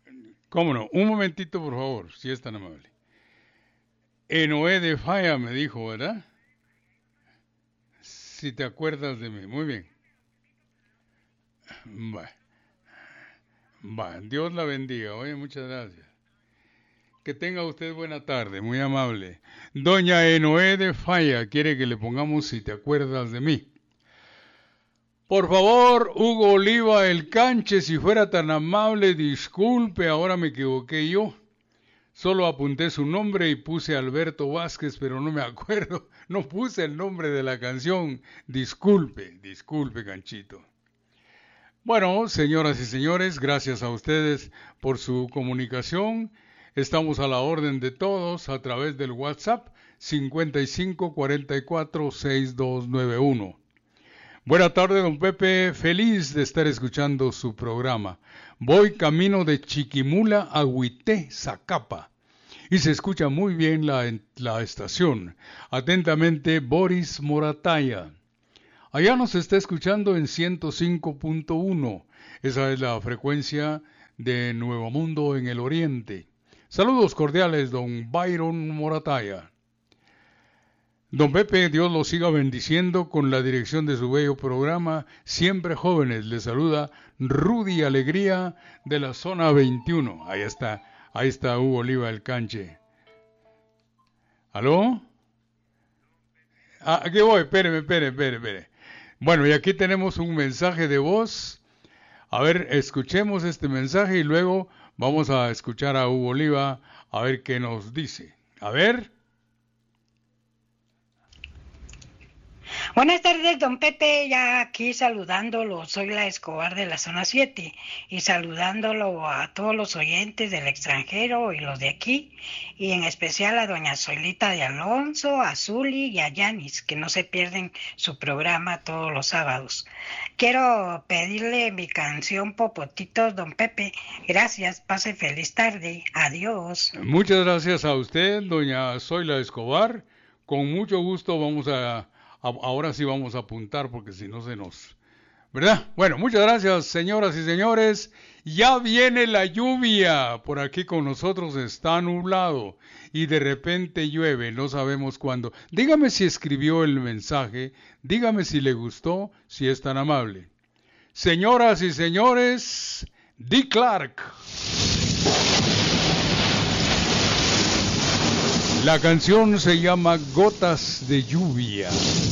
¿Cómo no? Un momentito, por favor, si es tan amable. Enoé de Falla me dijo, ¿verdad? Si te acuerdas de mí. Muy bien. Va, va. Dios la bendiga. Oye, muchas gracias. Que tenga usted buena tarde, muy amable. Doña Enoé de Falla quiere que le pongamos si te acuerdas de mí. Por favor, Hugo Oliva El Canche, si fuera tan amable, disculpe, ahora me equivoqué yo. Solo apunté su nombre y puse Alberto Vázquez, pero no me acuerdo. No puse el nombre de la canción. Disculpe, disculpe, Canchito. Bueno, señoras y señores, gracias a ustedes por su comunicación. Estamos a la orden de todos a través del WhatsApp 55446291. Buena tarde, don Pepe. Feliz de estar escuchando su programa. Voy camino de Chiquimula a Huité, Zacapa. Y se escucha muy bien la estación. Atentamente, Boris Morataya. Allá nos está escuchando en 105.1. Esa es la frecuencia de Nuevo Mundo en el Oriente. Saludos cordiales, don Byron Morataya. Don Pepe, Dios lo siga bendiciendo con la dirección de su bello programa, Siempre Jóvenes. Le saluda Rudy Alegría de la zona 21. Ahí está Hugo Oliva El Canche. ¿Aló? Aquí voy, espere. Bueno, y aquí tenemos un mensaje de voz. A ver, escuchemos este mensaje y luego vamos a escuchar a Hugo Oliva a ver qué nos dice. A ver. Buenas tardes, don Pepe, ya aquí saludándolo, soy la Escobar de la zona 7 y saludándolo a todos los oyentes del extranjero y los de aquí, y en especial a doña Zoilita de Alonso, a Zuli y a Yanis, que no se pierden su programa todos los sábados. Quiero pedirle mi canción Popotitos, don Pepe. Gracias, pase feliz tarde, adiós. Muchas gracias a usted, doña Zoila Escobar. Con mucho gusto ahora sí vamos a apuntar porque si no se nos... ¿Verdad? Bueno, muchas gracias, señoras y señores. Ya viene la lluvia. Por aquí con nosotros está nublado y de repente llueve. No sabemos cuándo. Dígame si escribió el mensaje. Dígame si le gustó, si es tan amable. Señoras y señores, Dick Clark. La canción se llama Gotas de Lluvia.